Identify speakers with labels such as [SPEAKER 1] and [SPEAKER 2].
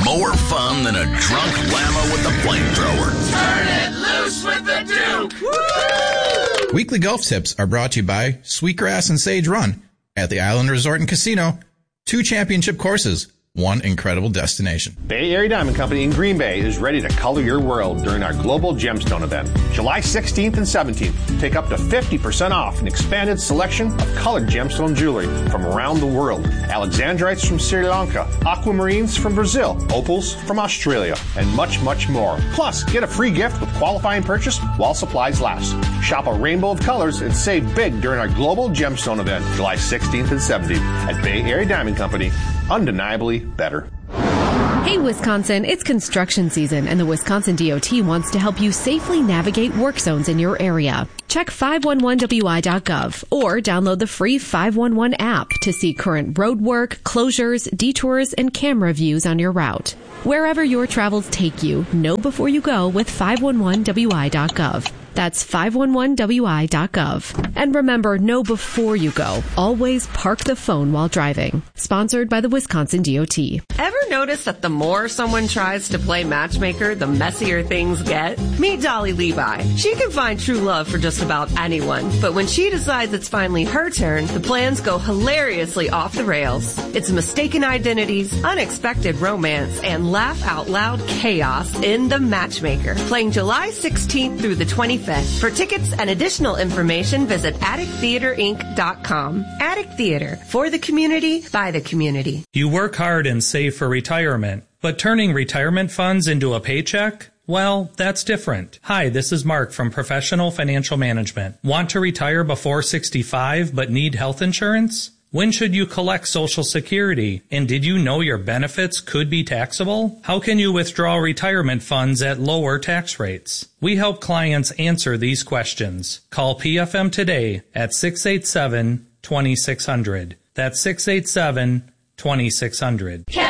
[SPEAKER 1] more fun than a drunk llama with a flamethrower.
[SPEAKER 2] Turn it loose with the Duke! Woo!
[SPEAKER 3] Weekly golf tips are brought to you by Sweetgrass and Sage Run at the Island Resort and Casino. 2 championship courses, 1 incredible destination.
[SPEAKER 4] Bay Area Diamond Company in Green Bay is ready to color your world during our Global Gemstone event. July 16th and 17th. Take up to 50% off an expanded selection of colored gemstone jewelry from around the world. Alexandrites from Sri Lanka, aquamarines from Brazil, opals from Australia, and much, much more. Plus, get a free gift with qualifying purchase while supplies last. Shop a rainbow of colors and save big during our Global Gemstone event, July 16th and 17th at Bay Area Diamond Company. Undeniably better.
[SPEAKER 5] Hey, Wisconsin, it's construction season, and the Wisconsin DOT wants to help you safely navigate work zones in your area. Check 511wi.gov or download the free 511 app to see current road work, closures, detours, and camera views on your route. Wherever your travels take you, know before you go with 511wi.gov. That's 511wi.gov. And remember, know before you go. Always park the phone while driving. Sponsored by the Wisconsin DOT.
[SPEAKER 6] Ever notice that the more someone tries to play matchmaker, the messier things get? Meet Dolly Levi. She can find true love for just about anyone. But when she decides it's finally her turn, the plans go hilariously off the rails. It's mistaken identities, unexpected romance, and laugh out loud chaos in The Matchmaker. Playing July 16th through the 25th. For tickets and additional information, visit addicttheaterinc.com. Addict Theater. For the community, by the community.
[SPEAKER 7] You work hard and save for retirement, but turning retirement funds into a paycheck? Well, that's different. Hi, this is Mark from Professional Financial Management. Want to retire before 65 but need health insurance? When should you collect Social Security? And did you know your benefits could be taxable? How can you withdraw retirement funds at lower tax rates? We help clients answer these questions. Call PFM today at 687-2600. That's 687-2600.